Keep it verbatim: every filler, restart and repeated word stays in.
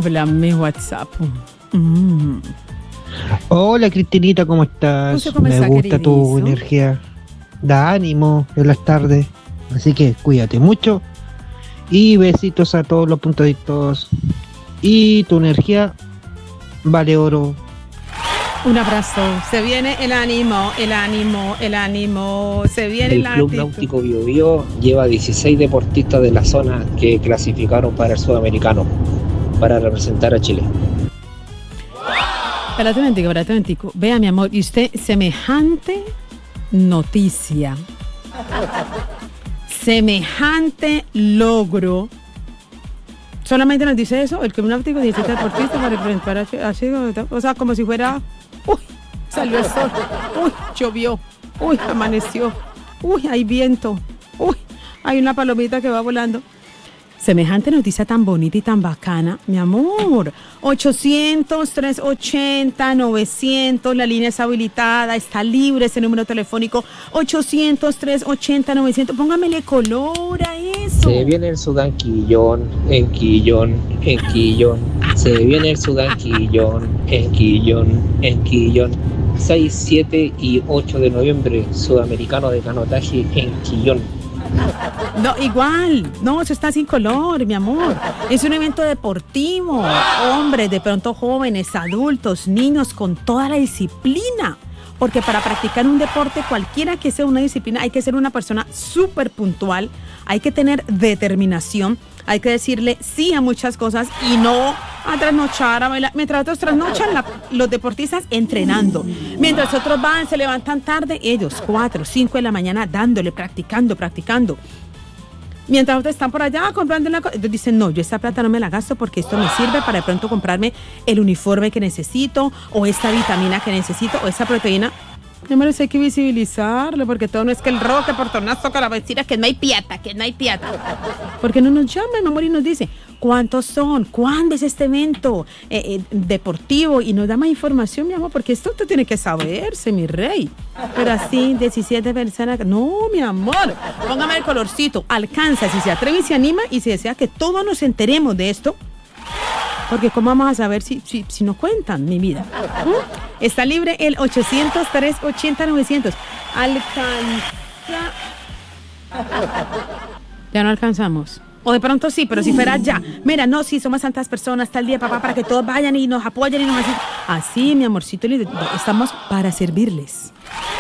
Háblame WhatsApp. Mm. Hola Cristinita, ¿cómo estás? ¿Cómo Me está, gusta tu queridizo? energía. Da ánimo en las tardes. Así que cuídate mucho. Y besitos a todos los puntaditos. Y tu energía vale oro. Un abrazo. Se viene el ánimo, el ánimo, el ánimo. Se viene El la Club actitud. Náutico Bio Bio lleva dieciséis deportistas de la zona que clasificaron para el Sudamericano para representar a Chile. Espérate un momentico, espérate un momentico. Vea, mi amor, y usted, semejante noticia, semejante logro, solamente nos dice eso, el Club Náutico diecisiete deportistas para representar a Chile, así, o sea, como si fuera, uy, salió el sol, uy, llovió, uy, amaneció, uy, hay viento, uy, hay una palomita que va volando. Semejante noticia tan bonita y tan bacana, mi amor. ochocientos, trescientos ochenta, novecientos, la línea está habilitada, está libre ese número telefónico. ochocientos, trescientos ochenta, novecientos, póngamele color a eso. Se viene el Sudán Quillón, en Quillón, en Quillón. Se viene el Sudán Quillón, en Quillón, en Quillón. seis, siete y ocho de noviembre, Sudamericano de Canotaje en Quillón. No, igual, no, eso está sin color, mi amor. Es un evento deportivo, hombres, de pronto jóvenes, adultos, niños, con toda la disciplina. Porque para practicar un deporte, cualquiera que sea una disciplina, hay que ser una persona súper puntual, hay que tener determinación, hay que decirle sí a muchas cosas y no a trasnochar, a bailar. Mientras otros trasnochan, la, los deportistas entrenando. Mientras otros van, se levantan tarde, ellos cuatro, cinco de la mañana dándole, practicando, practicando. Mientras otros están por allá comprando la cosa, ellos dicen, no, yo esta plata no me la gasto porque esto me sirve para de pronto comprarme el uniforme que necesito, o esta vitamina que necesito, o esta proteína. No me hay que visibilizarlo, porque todo no es que el roque por tornazo toca la vecina, que no hay piata, que no hay piata. Porque no nos llama, mi amor, y nos dice cuántos son, cuándo es este evento eh, eh, deportivo, y nos da más información, mi amor, porque esto tú tienes que saberse, mi rey. Pero así, diecisiete personas, no, mi amor, póngame el colorcito, alcanza, si se atreve y se anima, y si desea que todos nos enteremos de esto. Porque ¿cómo vamos a saber si, si, si no cuentan, mi vida? ¿Mm? Está libre el ochocientos, trescientos ochenta, novecientos. Alcanza. Ya no alcanzamos. O de pronto sí, pero si fuera ya. Mira, no, sí, somos tantas personas tal día, papá, para que todos vayan y nos apoyen y nos hacen. Así, mi amorcito, estamos para servirles.